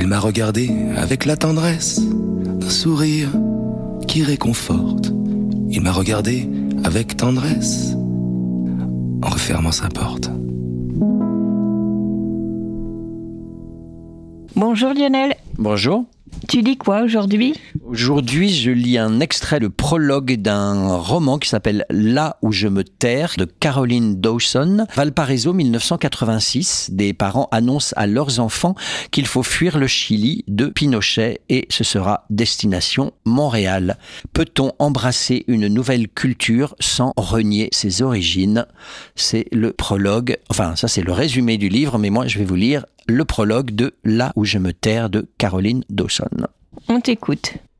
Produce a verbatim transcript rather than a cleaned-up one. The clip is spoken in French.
Il m'a regardé avec la tendresse d'un sourire qui réconforte. Il m'a regardé avec tendresse en refermant sa porte. Bonjour Lionel. Bonjour. Tu lis quoi aujourd'hui ? Aujourd'hui, je lis un extrait, le prologue d'un roman qui s'appelle « Là où je me terre » de Caroline Dawson. Valparaiso, dix-neuf cent quatre-vingt-six. Des parents annoncent à leurs enfants qu'il faut fuir le Chili de Pinochet et ce sera destination Montréal. Peut-on embrasser une nouvelle culture sans renier ses origines ? C'est le prologue, enfin ça c'est le résumé du livre, mais moi je vais vous lire le prologue de « Là où je me terre » de Caroline Dawson. On t'écoute.